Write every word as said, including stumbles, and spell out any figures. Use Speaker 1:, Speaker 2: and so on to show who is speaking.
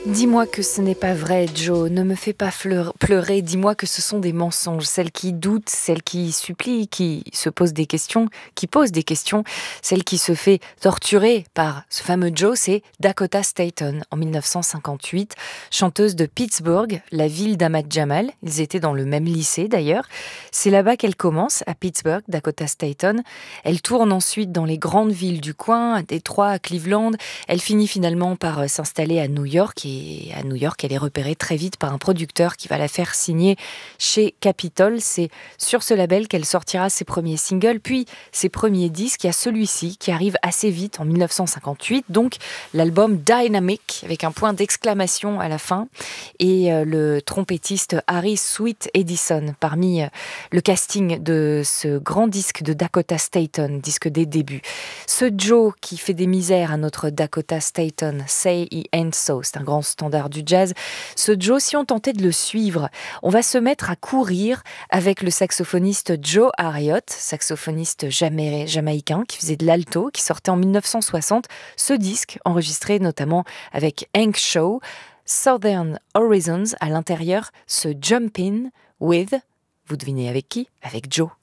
Speaker 1: Dis-moi que ce n'est pas vrai, Joe, ne me fais pas fleur- pleurer, dis-moi que ce sont des mensonges, celle qui doute, celle qui supplie, qui se pose des questions, qui pose des questions, celle qui se fait torturer par ce fameux Joe, c'est Dakota Staton, en mille neuf cent cinquante-huit, chanteuse de Pittsburgh, la ville d'Ahmad Jamal, ils étaient dans le même lycée d'ailleurs, c'est là-bas qu'elle commence, à Pittsburgh, Dakota Staton, elle tourne ensuite dans les grandes villes du coin, à Détroit, à Cleveland, elle finit finalement par s'installer à New York et à New York, elle est repérée très vite par un producteur qui va la faire signer chez Capitol. C'est sur ce label qu'elle sortira ses premiers singles, puis ses premiers disques. Il y a celui-ci qui arrive assez vite en mille neuf cent cinquante-huit, donc l'album Dynamic, avec un point d'exclamation à la fin, et euh, le trompettiste Harry Sweet Edison parmi euh, le casting de ce grand disque de Dakota Staton, disque des débuts. Ce Joe qui fait des misères à notre Dakota Staton, Say He Ain't So, c'est un grand standard du jazz. Ce Joe, si on tentait de le suivre, on va se mettre à courir avec le saxophoniste Joe Harriott, saxophoniste jamai- jamaïcain qui faisait de l'alto, qui sortait en mille neuf cent soixante ce disque, enregistré notamment avec Hank Shaw, Southern Horizons, à l'intérieur, ce Jump In with, vous devinez avec qui? Avec Joe.